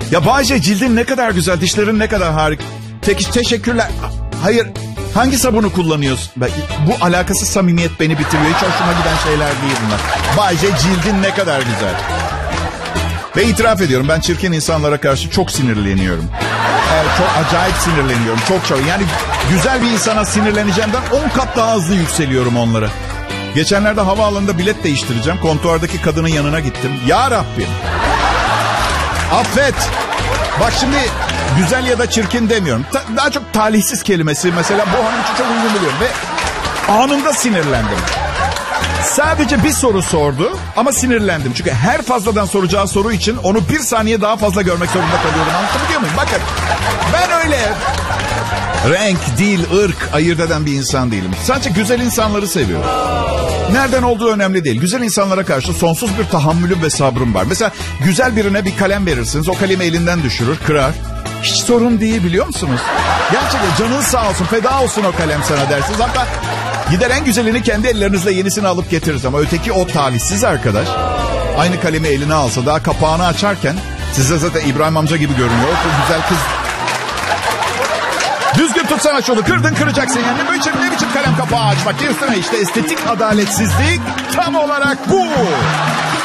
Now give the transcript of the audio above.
Ya Bayce, cildin ne kadar güzel, dişlerin ne kadar harika. Teşekkürler. Hayır, hangi sabunu kullanıyorsun? Bu alakasız samimiyet beni bitiriyor. Hiç hoşuma giden şeyler değil bunlar. Bayce, cildin ne kadar güzel. Ve itiraf ediyorum, ben çirkin insanlara karşı çok sinirleniyorum. Evet, çok acayip sinirleniyorum. Çok. Yani güzel bir insana sinirleneceğimden 10 kat daha hızlı yükseliyorum onlara. Geçenlerde havaalanında bilet değiştireceğim. Kontuardaki kadının yanına gittim. Ya Rabbim, affet. Bak şimdi güzel ya da çirkin demiyorum. Daha çok talihsiz kelimesi mesela bu hanım için çok uygun biliyorum. Ve anında sinirlendim. Sadece bir soru sordu ama sinirlendim. Çünkü her fazladan soracağı soru için onu bir saniye daha fazla görmek zorunda kalıyorum. Anlatabiliyor muyum? Bakın, ben öyle renk, dil, ırk ayırt eden bir insan değilim. Sadece güzel insanları seviyorum. Nereden olduğu önemli değil. Güzel insanlara karşı sonsuz bir tahammülüm ve sabrım var. Mesela güzel birine bir kalem verirsiniz. O kalemi elinden düşürür, kırar. Hiç sorun değil, biliyor musunuz? Gerçekten canın sağ olsun, feda olsun o kalem sana dersiniz. Hatta gider en güzelini kendi ellerinizle yenisini alıp getiririz. Ama öteki o talihsiz arkadaş aynı kalemi eline alsa daha kapağını açarken size zaten İbrahim amca gibi görünüyor. O güzel kız. Düzgün tutsana şunu, kırdın kıracaksın yani. Ne biçim kalem kapağı açmak? Diyorsun işte, estetik adaletsizlik tam olarak bu.